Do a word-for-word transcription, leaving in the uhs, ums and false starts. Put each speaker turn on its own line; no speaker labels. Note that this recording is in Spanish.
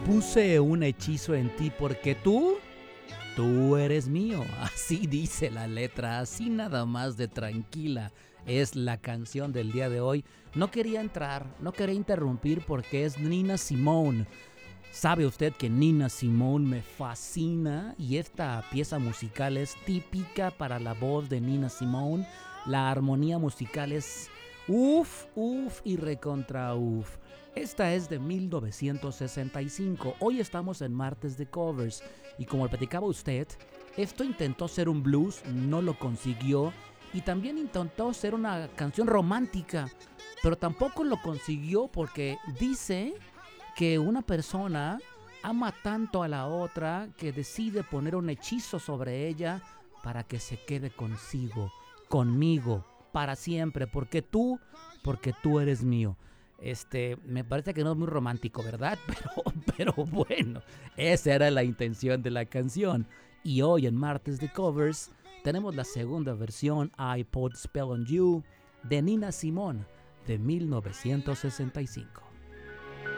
Puse un hechizo en ti porque tú, tú eres mío. Así dice la letra, así nada más de tranquila es la canción del día de hoy. No quería entrar, no quería interrumpir porque es Nina Simone. Sabe usted que Nina Simone me fascina y esta pieza musical es típica para la voz de Nina Simone. La armonía musical es uf, uf y recontra uf. Esta es de mil novecientos sesenta y cinco. Hoy estamos en martes de covers y como le platicaba usted, esto intentó ser un blues, no lo consiguió y también intentó ser una canción romántica, pero tampoco lo consiguió porque dice que una persona ama tanto a la otra que decide poner un hechizo sobre ella para que se quede consigo, conmigo, para siempre, porque tú, porque tú eres mío. Este, me parece que no es muy romántico, ¿verdad? Pero, pero bueno, esa era la intención de la canción. Y hoy en Martes de Covers tenemos la segunda versión, I Put Spell on You, de Nina Simone, de mil novecientos sesenta y cinco.